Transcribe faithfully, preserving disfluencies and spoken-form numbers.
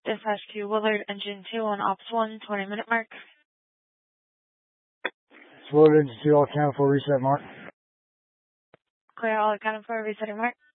Dispatch to Willard Engine two on Ops one, twenty minute mark. It's Willard Engine two, all accounted for, reset mark. Clear, all accounted for, resetting mark.